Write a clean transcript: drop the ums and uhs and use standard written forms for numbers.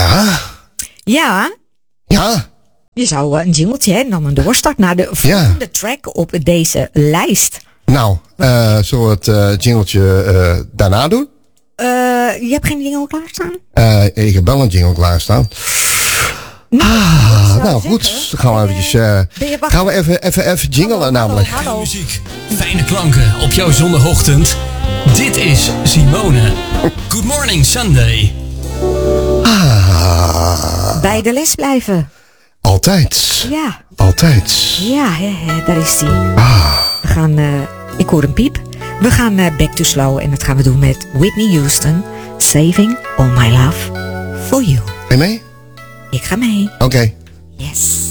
Ja. Ja. Ja. Je zou een jingletje en dan een doorstart naar de volgende track op deze lijst. Nou, zullen we het jingletje daarna doen? Je hebt geen jingle klaarstaan? Ik heb wel een jingle klaarstaan. Nou goed, dan gaan we eventjes, gaan we even jinglen namelijk. Hallo. Muziek, fijne klanken op jouw zondagochtend. Dit is Simone. Good morning Sunday. Bij de les blijven. Altijd. Ja. Altijd. Ja, daar is die. We gaan, ik hoor een piep. We gaan back to slow en dat gaan we doen met Whitney Houston. Saving all my love for you. Ga je mee? Ik ga mee. Oké. Yes.